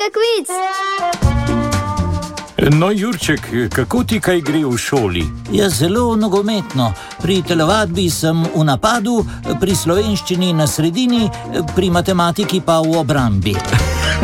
Povejte kviz. No, Jurček, kako ti kaj gre v šoli? Je zelo nogometno. Pri telovadbi sem v napadu, pri slovenščini na sredini, pri matematiki pa v obrambi.